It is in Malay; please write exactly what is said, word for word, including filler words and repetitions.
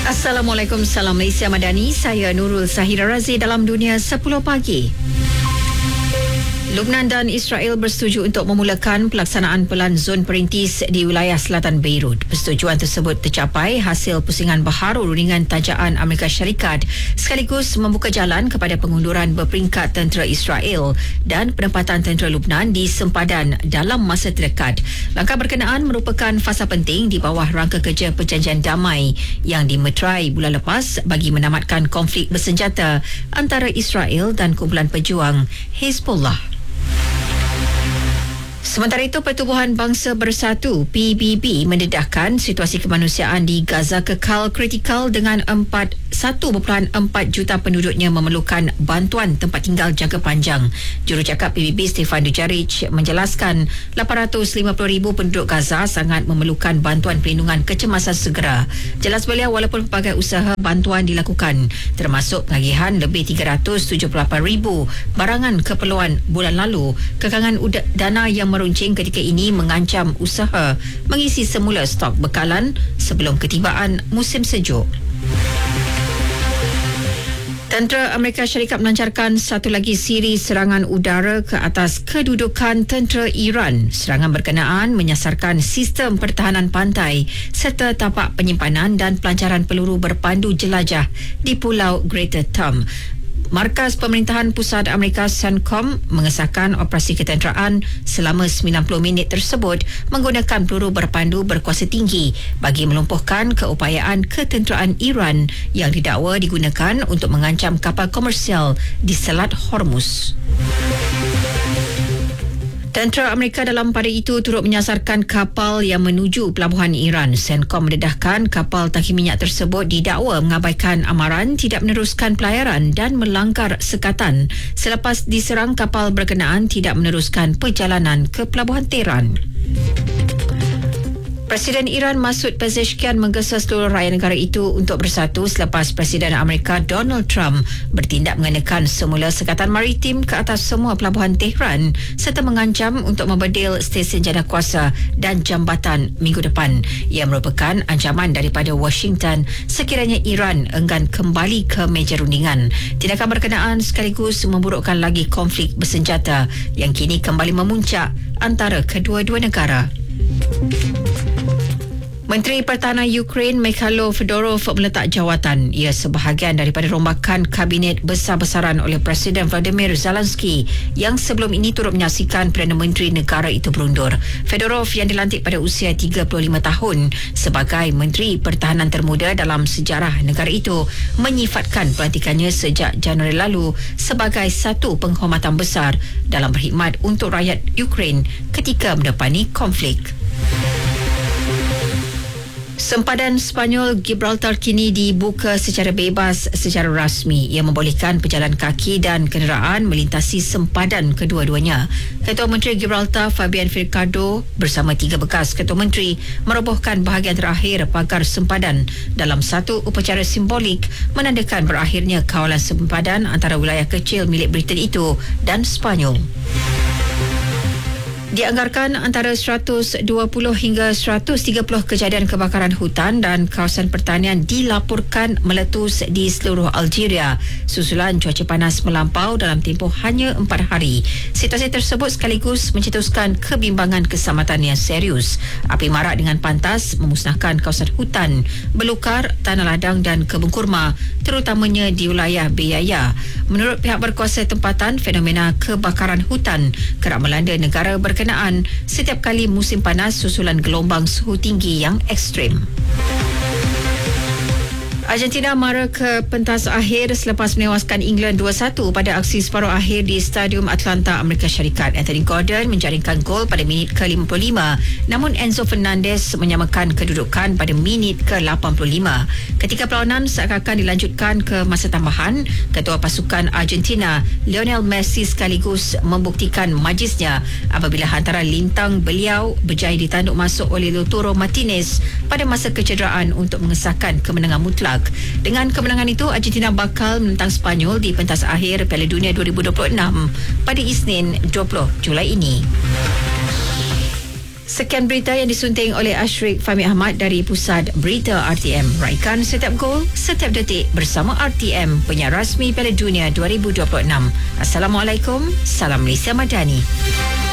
Assalamualaikum, salam Malaysia Madani. Saya Nurul Sahira Razi dalam Dunia sepuluh Pagi. Lubnan dan Israel bersetuju untuk memulakan pelaksanaan pelan zon perintis di wilayah selatan Beirut. Persetujuan tersebut tercapai hasil pusingan baharu rundingan tajaan Amerika Syarikat sekaligus membuka jalan kepada pengunduran berperingkat tentera Israel dan penempatan tentera Lubnan di sempadan dalam masa terdekat. Langkah berkenaan merupakan fasa penting di bawah rangka kerja perjanjian damai yang dimeterai bulan lepas bagi menamatkan konflik bersenjata antara Israel dan kumpulan pejuang Hezbollah. Sementara itu, Pertubuhan Bangsa Bersatu P B B mendedahkan situasi kemanusiaan di Gaza kekal kritikal dengan empat satu perpuluhan empat juta penduduknya memerlukan bantuan tempat tinggal jangka panjang. Jurucakap P B B Stefan Dujarric menjelaskan lapan ratus lima puluh ribu penduduk Gaza sangat memerlukan bantuan perlindungan kecemasan segera. Jelas beliau, walaupun pelbagai usaha bantuan dilakukan termasuk penagihan lebih tiga ratus tujuh puluh lapan ribu barangan keperluan bulan lalu, kekangan dana yang meruncing ketika ini mengancam usaha mengisi semula stok bekalan sebelum ketibaan musim sejuk. Tentera Amerika Syarikat melancarkan satu lagi siri serangan udara ke atas kedudukan tentera Iran. Serangan berkenaan menyasarkan sistem pertahanan pantai serta tapak penyimpanan dan pelancaran peluru berpandu jelajah di Pulau Greater Thumb. Markas Pemerintahan Pusat Amerika CENTCOM mengesahkan operasi ketenteraan selama sembilan puluh minit tersebut menggunakan peluru berpandu berkuasa tinggi bagi melumpuhkan keupayaan ketenteraan Iran yang didakwa digunakan untuk mengancam kapal komersial di Selat Hormuz. Tentera Amerika dalam pada itu turut menyasarkan kapal yang menuju pelabuhan Iran. CENTCOM mendedahkan kapal tangki minyak tersebut didakwa mengabaikan amaran tidak meneruskan pelayaran dan melanggar sekatan selepas diserang kapal berkenaan tidak meneruskan perjalanan ke pelabuhan Tehran. Presiden Iran Masoud Pezeshkian menggesa seluruh rakyat negara itu untuk bersatu selepas Presiden Amerika Donald Trump bertindak mengenakan semula sekatan maritim ke atas semua pelabuhan Tehran serta mengancam untuk membedil stesen janakuasa dan jambatan minggu depan. Ia merupakan ancaman daripada Washington sekiranya Iran enggan kembali ke meja rundingan. Tindakan berkenaan sekaligus memburukkan lagi konflik bersenjata yang kini kembali memuncak antara kedua-dua negara. Menteri Pertahanan Ukraine Mikhailo Fedorov meletak jawatan. Ia sebahagian daripada rombakan kabinet besar-besaran oleh Presiden Vladimir Zelensky yang sebelum ini turut menyaksikan Perdana Menteri negara itu berundur. Fedorov yang dilantik pada usia tiga puluh lima tahun sebagai Menteri Pertahanan termuda dalam sejarah negara itu menyifatkan pelantikannya sejak Januari lalu sebagai satu penghormatan besar dalam berkhidmat untuk rakyat Ukraine ketika mendepani konflik. Sempadan Sepanyol Gibraltar kini dibuka secara bebas secara rasmi. Ia membolehkan pejalan kaki dan kenderaan melintasi sempadan kedua-duanya. Ketua Menteri Gibraltar Fabian Mercado bersama tiga bekas Ketua Menteri merobohkan bahagian terakhir pagar sempadan dalam satu upacara simbolik menandakan berakhirnya kawalan sempadan antara wilayah kecil milik Britain itu dan Sepanyol. Dianggarkan antara seratus dua puluh hingga seratus tiga puluh kejadian kebakaran hutan dan kawasan pertanian dilaporkan meletus di seluruh Algeria susulan cuaca panas melampau dalam tempoh hanya empat hari. Situasi tersebut sekaligus mencetuskan kebimbangan keselamatan yang serius. Api marak dengan pantas memusnahkan kawasan hutan, belukar, tanah ladang dan kebun kurma, terutamanya di wilayah Beyaya. Menurut pihak berkuasa tempatan, fenomena kebakaran hutan kerap melanda negara berkenaan setiap kali musim panas susulan gelombang suhu tinggi yang ekstrim. Argentina mara ke pentas akhir selepas menewaskan England dua satu pada aksi separuh akhir di Stadium Atlanta, Amerika Syarikat. Anthony Gordon menjaringkan gol pada minit ke lima puluh lima, namun Enzo Fernandez menyamakan kedudukan pada minit ke lapan puluh lima. Ketika perlawanan seakan-akan dilanjutkan ke masa tambahan, ketua pasukan Argentina Lionel Messi sekaligus membuktikan majisnya apabila hantaran lintang beliau berjaya ditanduk masuk oleh Lautaro Martinez pada masa kecederaan untuk mengesahkan kemenangan mutlak. Dengan kemenangan itu, Argentina bakal menentang Sepanyol di pentas akhir Piala Dunia dua ribu dua puluh enam pada Isnin dua puluh Julai ini. Sekian berita yang disunting oleh Ashrik Fahmi Ahmad dari Pusat Berita R T M. Raikan setiap gol, setiap detik bersama R T M, penyiar rasmi Piala Dunia dua ribu dua puluh enam. Assalamualaikum, salam Malaysia Madani.